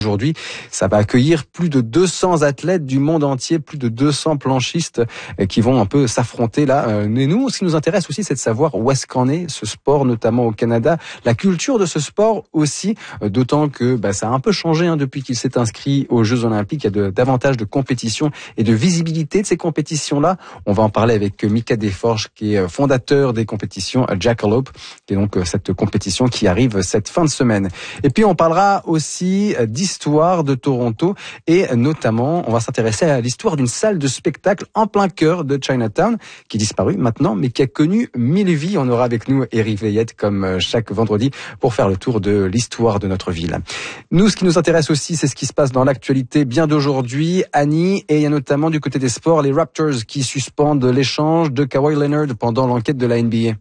Aujourd'hui, ça va accueillir plus de 200 athlètes du monde entier, plus de 200 planchistes qui vont un peu s'affronter là. Mais nous, ce qui nous intéresse aussi, c'est de savoir où est-ce qu'en est ce sport, notamment au Canada, la culture de ce sport aussi, d'autant que ça a un peu changé depuis qu'il s'est inscrit aux Jeux Olympiques. Il y a davantage de compétitions et de visibilité de ces compétitions-là. On va en parler avec Mika Desforges, qui est fondateur des compétitions Jackalope, qui est donc cette compétition qui arrive cette fin de semaine. Et puis on parlera aussi d'histoire de Toronto et notamment on va s'intéresser à l'histoire d'une salle de spectacle en plein cœur de Chinatown qui est disparue maintenant mais qui a connu 1000 vies. On aura avec nous Éric Veillette comme chaque vendredi pour faire le tour de l'histoire de notre ville. Nous, ce qui nous intéresse aussi, c'est ce qui se passe dans l'actualité bien d'aujourd'hui, Annie, et il y a notamment du côté des sports les Raptors qui suspendent l'échange de Kawhi Leonard pendant l'enquête de la NBA.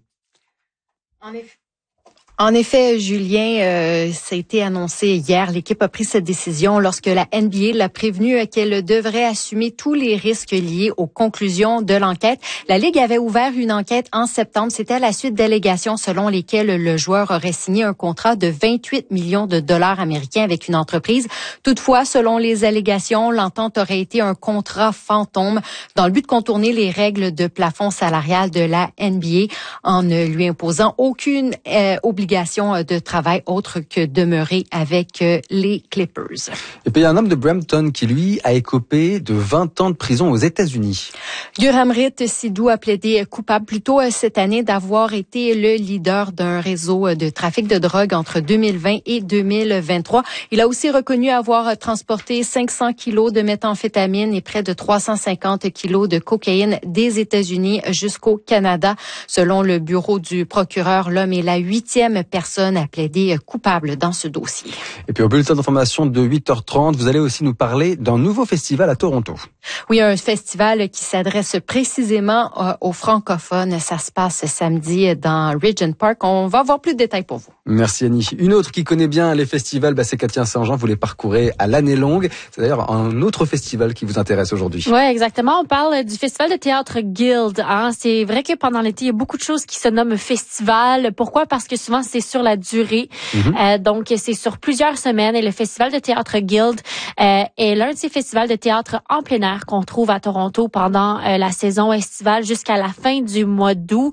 En effet, Julien, ça a été annoncé hier. L'équipe a pris cette décision lorsque la NBA l'a prévenu qu'elle devrait assumer tous les risques liés aux conclusions de l'enquête. La Ligue avait ouvert une enquête en septembre. C'était à la suite d'allégations selon lesquelles le joueur aurait signé un contrat de 28 millions de dollars américains avec une entreprise. Toutefois, selon les allégations, l'entente aurait été un contrat fantôme dans le but de contourner les règles de plafond salarial de la NBA en ne lui imposant aucune obligation de travail autre que demeurer avec les Clippers. Et puis il y a un homme de Brampton qui, lui, a écopé de 20 ans de prison aux États-Unis. Gurhamrit Sidhu a plaidé coupable plus tôt cette année d'avoir été le leader d'un réseau de trafic de drogue entre 2020 et 2023. Il a aussi reconnu avoir transporté 500 kilos de méthamphétamine et près de 350 kilos de cocaïne des États-Unis jusqu'au Canada. Selon le bureau du procureur, l'homme est la 8e personne à plaider coupable dans ce dossier. Et puis au bulletin d'information de 8h30, vous allez aussi nous parler d'un nouveau festival à Toronto. Oui, un festival qui s'adresse précisément aux francophones. Ça se passe samedi dans Regent Park. On va avoir plus de détails pour vous. Merci Annie. Une autre qui connaît bien les festivals, c'est Katia Saint-Jean. Vous les parcourez à l'année longue. C'est d'ailleurs un autre festival qui vous intéresse aujourd'hui. Oui, exactement. On parle du festival de théâtre Guild. C'est vrai que pendant l'été, il y a beaucoup de choses qui se nomment festival. Pourquoi? Parce que souvent, c'est sur la durée. Donc, c'est sur plusieurs semaines. Et le festival de théâtre Guild est l'un de ces festivals de théâtre en plein air qu'on trouve à Toronto pendant la saison estivale jusqu'à la fin du mois d'août.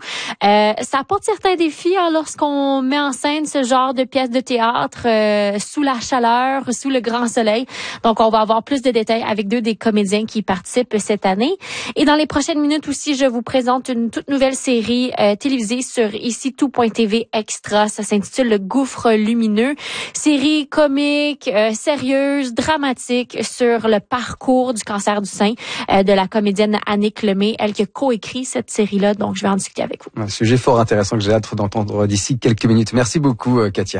Ça apporte certains défis lorsqu'on met en scène ce genre de pièces de théâtre sous la chaleur, sous le grand soleil. Donc, on va avoir plus de détails avec deux des comédiens qui participent cette année. Et dans les prochaines minutes aussi, je vous présente une toute nouvelle série télévisée sur ici tout.tv Extra. Ça s'intitule Le Gouffre lumineux. Série comique, sérieuse, dramatique sur le parcours du cancer du sein de la comédienne Annick Lemay, elle qui a coécrit cette série-là. Donc, je vais en discuter avec vous. Un sujet fort intéressant que j'ai hâte d'entendre d'ici quelques minutes. Merci beaucoup, Katia.